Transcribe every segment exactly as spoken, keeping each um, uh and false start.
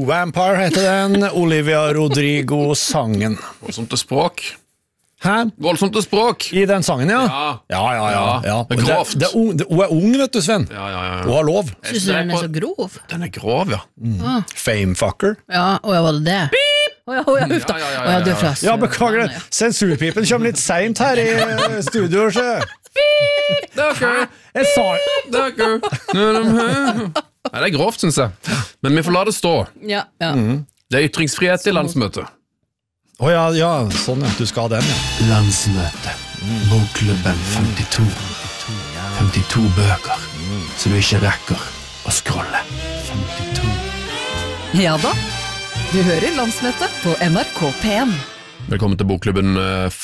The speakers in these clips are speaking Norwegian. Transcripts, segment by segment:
Vampire heter den, Olivia Rodrigo-sangen. Voldsomt til språk. Hæ? Voldsomt til språk. I den sangen, ja? Ja. Ja, ja, ja. ja. Det er grovt. Det, det er ung, det, hun er ung, vet du, Sven. Ja, ja, ja. Hun har lov. Synes du den er så grov? Den er grov, ja. Mm. Ah. Famefucker. Ja, og ja, var det det? Beep! Å ja, å ja, uff da. Ja, ja, ja, Å ja, du er fra Ja, beklager det. Sensurpipen kommer litt sent her i studio, så. Dere, Jeg sa dere. Nei, det er grovt, synes jeg. Men vi får la det stå. Ja, ja. Mm. Det er ytringsfrihet i landsmøtet. Å ja, ja, sånn ja, du skal ha den, ja. Landsmøte. Bokklubben femtito. femtito bøker, så du ikke rekker å scrolle. femtito. Ja da, du hører Landsmøtet på N R K P en. Velkommen til Bokklubben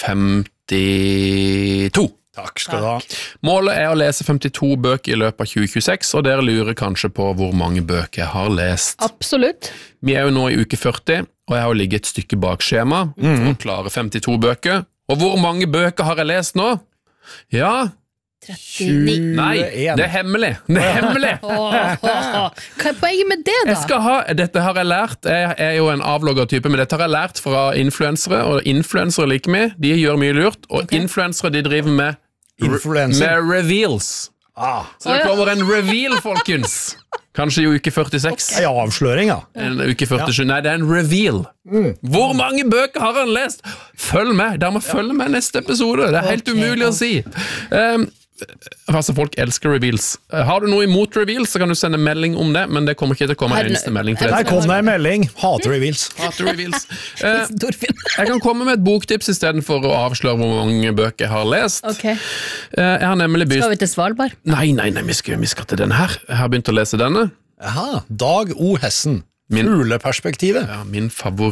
femtito. Takk skal du ha. Målet er å lese femtito bøker i løpet av tjue tjueseks, og dere lurer kanskje på hvor mange bøker jeg har lest. Absolutt. Vi er jo nå i uke førti, og jeg har jo ligget et stykke bak skjema for å klare femtito bøker. Og hvor mange bøker har jeg lest nå? Ja, trettini. nei, det er hemmelig. Det er hemmelig. Åh, hva er poenget med det da? Jeg skal ha, dette har jeg lært, jeg er jo en avlogger type, men dette har jeg lært fra influensere, og influensere liker meg, de gjør mye lurt, og Ok. influensere de driver med, Influencer. med reveals. Ah, Så det kommer en reveal, folkens. Kanskje i uke førtiseks. en avsløring, ja. En uke førtisju, nei, det er en reveal. Hvor mange bøker har han lest? Følg med, der må følge med neste episode. Det er helt Ok, umulig å si. Um, altså, folk elsker reveals. Uh, Har du noe imot reveals, så kan du sende melding om det, men det kommer ikke til å komme en Her- eneste melding til Der det. kom det en melding. Hater reveals. Hater reveals. Uh, Torfinn. jeg kan komme med et boktips i stedet for å avsløre hvor mange bøker jeg har lest. Ok, Uh, jeg har nemlig skal begynt... vi til Svalbard? Nei, nei, nei, vi skal, vi skal til denne her. Jeg har begynt å lese denne. Aha, Dag O. Hessen. Min- Fugleperspektivet. Ja, min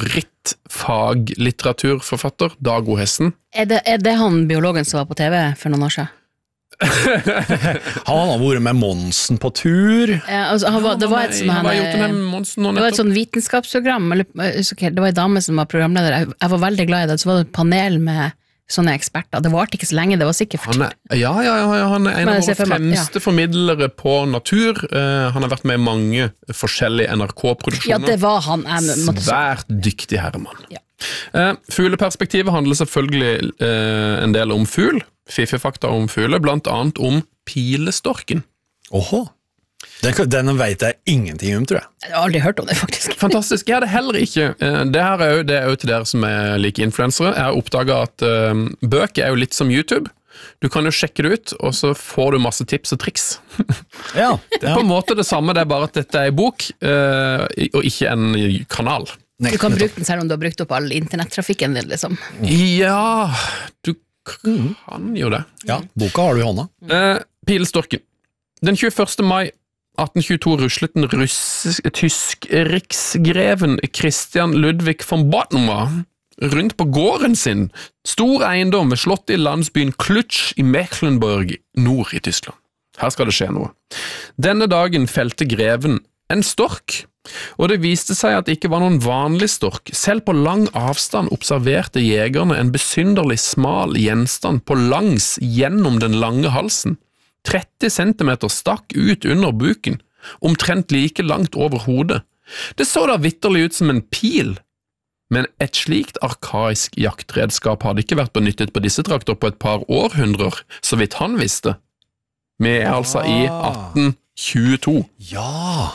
favorittfaglitteraturforfatter, Dag O. Hessen. Er det, er det han biologen som var på T V for noen år siden? Han har vært med Monsen på tur. Ja, altså, han var, det var et sånn Han har gjort det med han, Monsen nå det var et nettopp. sånn vitenskapsprogram, eller, jeg husker ikke, det var en dame som var programleder, jeg, jeg var veldig glad i det, så var det et panel med sånne eksperter, det varte ikke så lenge, det var sikkert Han er, ja, ja, ja, ja, han er en Men av jeg ser våre for meg- fremste formidlere på natur. Eh, han har vært med i mange forskjellige N R Ja, K-produksjoner. det var han jeg måtte si. Svært dyktig herremann. Ja. Eh, fugleperspektivet handler selvfølgelig eh, en del om fugl, fiffefakta om fugler, blant annet om pilestorken. Åhå. Den, den vet jeg ingenting om, tror jeg. Jeg har aldri hørt om det, faktisk. Fantastisk, jeg har det heller ikke. Eh, Det her er jo, det er jo til dere som er like influensere. Jeg har oppdaget at eh, bøker er jo litt som YouTube. Du kan jo sjekke det ut, og så får du masse tips og triks. Ja, Det er på en måte det samme, det er bare at dette er en bok, eh, og ikke en kanal. Du kan bruke den selv om du har brukt opp all internettrafikken din, liksom. Ja, du kan jo det. Ja, boka har du i hånda. Eh, Pilestorken. Den tjueførste mai atten tjueto ruslet den russisk, tysk riksgreven Christian Ludvig von Battenma rundt på gården sin, stor eiendom ved slottet i landsbyen Klutsch i Mecklenburg, nord i Tyskland. Her skal det skje noe. Denne dagen felte greven en stork, og det viste seg at det ikke var noen vanlig stork. Selv på lang avstand observerte jegerne en besynderlig smal gjenstand på langs gjennom den lange halsen. tretti centimeter stakk ut under buken, omtrent like langt over hodet. Det så da vitterlig ut som en pil, men et slikt arkaisk jaktredskap hadde ikke vært benyttet på disse trakter på et par århundrer, så vidt han visste. Vi er altså i atten tjueto. Ja.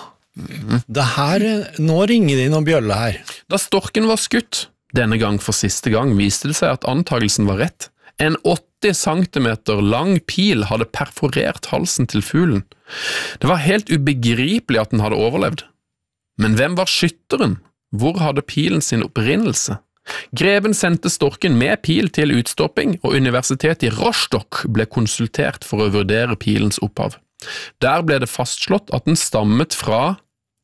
Det her, nå ringer det inn noen bjølle her. Da storken var skutt, denne gang for siste gang, viste det seg at antagelsen var rett. En åtti centimeter lang pil hadde perforert halsen til fuglen. Det var helt ubegripelig at den hadde overlevd. Men hvem var skytteren? Hvor hadde pilen sin opprinnelse? Greven sendte storken med pil til utstopping, og universitetet i Rostock ble konsultert for å vurdere pilens opphav. Der ble det fastslått at den stammet fra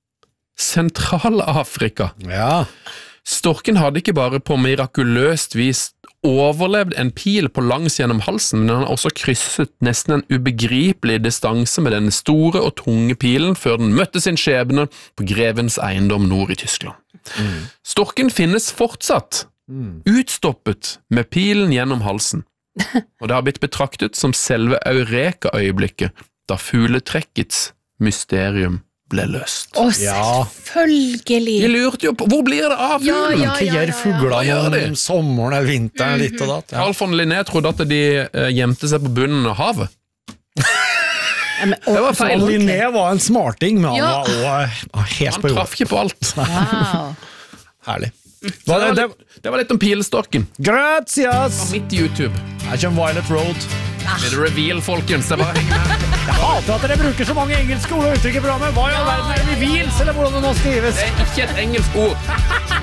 Sentral-Afrika. Ja. Storken hadde ikke bare på mirakuløst vis overlevd en pil på langs gjennom halsen, men han har også krysset nesten en ubegripelig distanse med denne store og tunge pilen før den møtte sin skjebne på grevens eiendom nord i Tyskland. Mm. Storken finnes fortsatt, mm. utstoppet med pilen gjennom halsen, og det har blitt betraktet som selve eureka-øyeblikket da fugletrekkets mysterium ble løst. Å, Ja. selvfølgelig! Jeg lurte jo på, hvor blir det av Ja, fuglen? ja, Hva gjør Hva fuglene gjør de? om sommeren eller vinteren, litt og datt? Ja. Carl von Linné trodde at de eh, gjemte seg på bunnen av havet. Ja, men, å, Det var feil. Og Linné var en smarting, men han Ja. var også hes Han på jorda. traff ikke på alt. Wow. Herlig. Det var, litt, det var litt om pilestorken. Gratias! Midt i YouTube. Her kommer Violet Road. Med reveal, folkens. Det er bare å henge med. Jeg hater at dere bruker så mange engelske ord og uttrykk i programmet. Hva i all verden er reveals, eller hvordan det nå skrives? Det er ikke et engelsk ord.